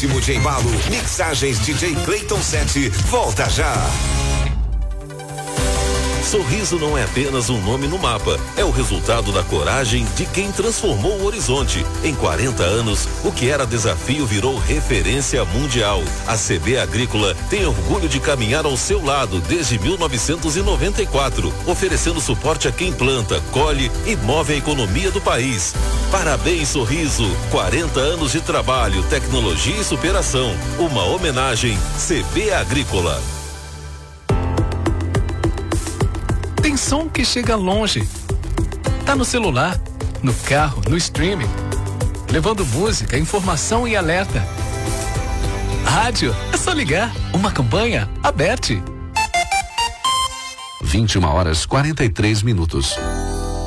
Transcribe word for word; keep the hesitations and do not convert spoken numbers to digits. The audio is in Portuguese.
ritmo de embalo. Mixagens D J Clayton sete. Volta já. Sorriso não é apenas um nome no mapa, é o resultado da coragem de quem transformou o horizonte. Em quarenta anos, o que era desafio virou referência mundial. A C B Agrícola tem orgulho de caminhar ao seu lado desde mil novecentos e noventa e quatro, oferecendo suporte a quem planta, colhe e move a economia do país. Parabéns, Sorriso! quarenta anos de trabalho, tecnologia e superação. Uma homenagem C B Agrícola. Tem som que chega longe. Tá no celular, no carro, no streaming, levando música, informação e alerta. Rádio, é só ligar. Uma campanha aberta. vinte e uma horas quarenta e três minutos.